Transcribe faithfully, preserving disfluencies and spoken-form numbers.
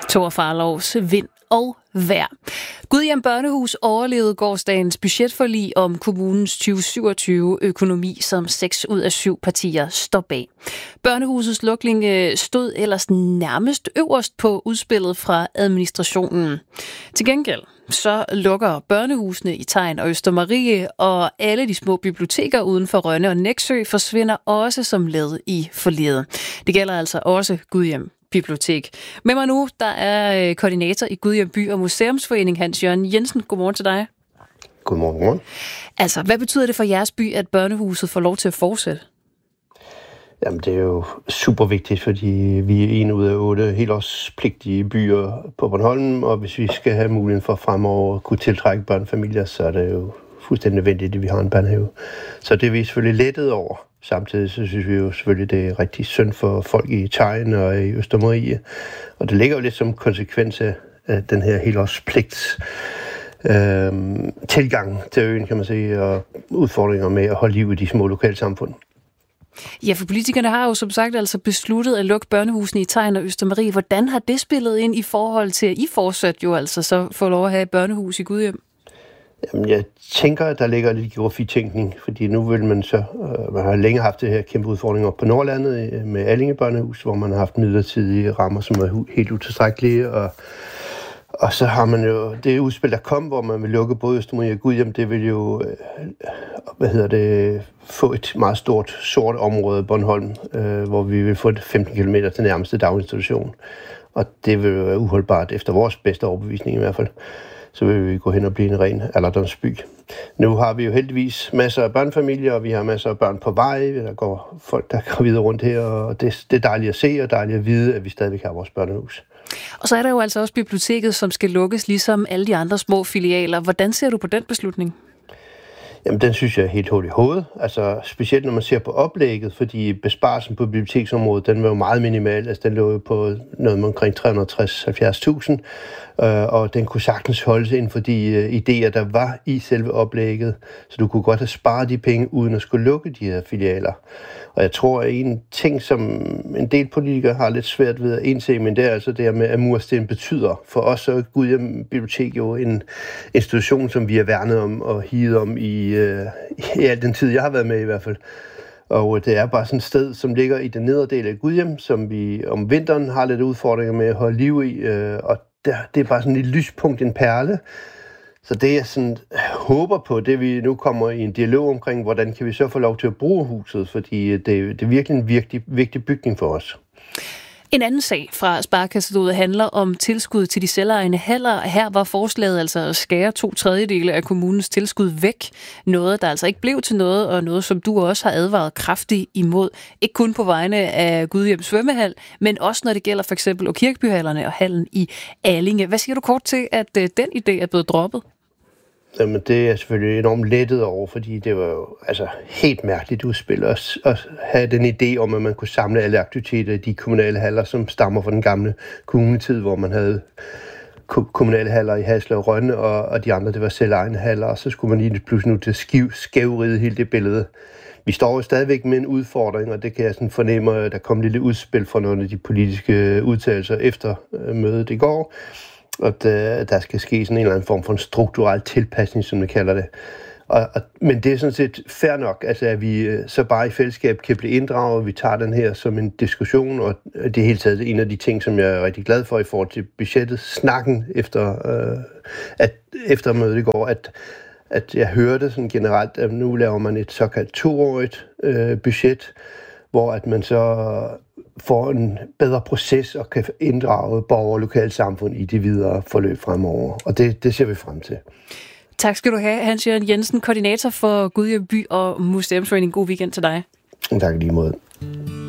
Thor Farlovs vind og vejr. Gudhjem Børnehus overlevede gårsdagens budgetforlig om kommunens tyve syvogtyve økonomi, som seks ud af syv partier står bag. Børnehusets lukning stod ellers nærmest øverst på udspillet fra administrationen. Til gengæld så lukker børnehusene i Tegn og Østermarie, og alle de små biblioteker uden for Rønne og Nexø forsvinder også som led i forliget. Det gælder altså også Gudhjem Bibliotek. Med mig nu, der er koordinator i Gudhjem By- og Museumsforening, Hans Jørgen Jensen. Godmorgen til dig. Godmorgen, godmorgen. Altså, hvad betyder det for jeres by, at børnehuset får lov til at fortsætte? Jamen, det er jo super vigtigt, fordi vi er en ud af otte helårspligtige byer på Bornholm, og hvis vi skal have muligheden for fremover at kunne tiltrække børnefamilier, så er det jo fuldstændig nødvendigt, at vi har en børnehave. Så det er vi selvfølgelig lettet over. Samtidig så synes vi jo selvfølgelig, det er rigtig synd for folk i Tegn og i Østermarie. Og det ligger jo lidt som konsekvens af den her helårspligt øh, tilgang til øen, kan man sige, og udfordringer med at holde liv i de små lokalsamfund. Ja, for politikerne har jo som sagt altså besluttet at lukke børnehusene i Tegn og Østermarie. Hvordan har det spillet ind i forhold til, at I fortsat jo altså så får lov at have et børnehus i Gudhjem? Jamen, jeg tænker, at der ligger lidt geografi-tænkning, fordi nu vil man så, øh, man har længe haft det her kæmpe udfordring op på Nordlandet øh, med Allinge Børnehus, hvor man har haft midlertidige rammer, som er hu- helt utilstrækkelige, og, og så har man jo det udspil, der kom, hvor man vil lukke både Østermarie og Gudhjem, det vil jo, øh, hvad hedder det, få et meget stort sort område, Bornholm, øh, hvor vi vil få femten kilometer til nærmeste daginstitution, og det vil jo være uholdbart efter vores bedste overbevisning i hvert fald. Så vil vi gå hen og blive en ren alderdomsby. Nu har vi jo heldigvis masser af børnefamilier, og vi har masser af børn på vej. Der går folk, der går videre rundt her, og det, det er dejligt at se, og dejligt at vide, at vi stadigvæk har vores børnehus. Og så er der jo altså også biblioteket, som skal lukkes, ligesom alle de andre små filialer. Hvordan ser du på den beslutning? Jamen, den synes jeg er helt hul i hovedet. Altså, specielt når man ser på oplægget, fordi besparelsen på biblioteksområdet, den var jo meget minimal. Altså, den lå jo på noget med omkring tre hundrede og tres til halvfjerds tusind, øh, og den kunne sagtens holdes inden for de øh, idéer, der var i selve oplægget. Så du kunne godt have sparet de penge, uden at skulle lukke de her filialer. Og jeg tror, at en ting, som en del politikere har lidt svært ved at indse, men det er altså det her med, at mursten betyder. For os så er Gudhjem Bibliotek jo en institution, som vi har værnet om og higet om i, øh, i al den tid, jeg har været med i hvert fald. Og det er bare sådan et sted, som ligger i den nedre del af Gudhjem, som vi om vinteren har lidt udfordringer med at holde liv i. Øh, og der, det er bare sådan et lyspunkt, en perle. Så det, jeg sådan håber på, det vi nu kommer i en dialog omkring, hvordan kan vi så få lov til at bruge huset, fordi det, det er virkelig en vigtig, vigtig bygning for os. En anden sag fra Sparekassen handler om tilskud til de selvejende haller. Her var forslaget altså at skære to tredjedele af kommunens tilskud væk. Noget, der altså ikke blev til noget, og noget, som du også har advaret kraftigt imod. Ikke kun på vegne af Gudhjem Svømmehal, men også når det gælder for eksempel Kirkebyhallerne og hallen i Allinge. Hvad siger du kort til, at den idé er blevet droppet? Jamen, det er jeg selvfølgelig enormt lettet over, fordi det var jo altså helt mærkeligt udspil at, at have den idé om, at man kunne samle alle aktiviteter i de kommunale haller, som stammer fra den gamle kommunetid, hvor man havde kommunale haller i Hasle og Rønne, og, og de andre, det var selvejende haller, og så skulle man lige pludselig nu til skiv, skævride hele det billede. Vi står jo stadigvæk med en udfordring, og det kan jeg sådan fornemme, at der kom et lille udspil fra nogle af de politiske udtalelser efter mødet i går, at uh, der skal ske sådan en eller anden form for en strukturel tilpasning, som vi kalder det. Og, og, men det er sådan set fair nok, altså, at vi uh, så bare i fællesskab kan blive inddraget. Vi tager den her som en diskussion, og det er helt taget en af de ting, som jeg er rigtig glad for i forhold til budgettet. Snakken efter, uh, at, efter mødet i går, at, at jeg hørte sådan generelt, at nu laver man et såkaldt toårigt uh, budget, hvor at man så får en bedre proces og kan inddrage borgere og lokalsamfund i de videre forløb fremover. Og det, det ser vi frem til. Tak skal du have, Hans Jørgen Jensen, koordinator for Gudhjem By- og Museumsforening. God weekend til dig. Tak lige måde.